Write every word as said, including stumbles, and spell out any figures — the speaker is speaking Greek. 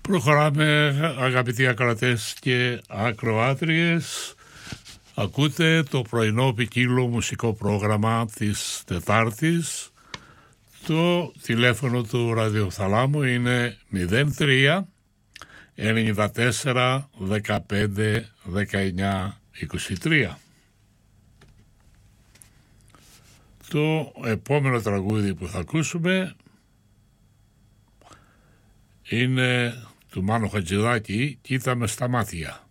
Προχωράμε, αγαπητοί ακροατές και ακροάτριες. Ακούτε το πρωινό ποικίλο μουσικό πρόγραμμα της Τετάρτης. Το τηλέφωνο του ραδιοθαλάμου είναι μηδέν τρία ενενήντα τέσσερα δεκαπέντε δεκαεννιά είκοσι τρία. Το επόμενο τραγούδι που θα ακούσουμε είναι του Μάνου Χατζηδάκη, «Κοίτα με στα μάτια».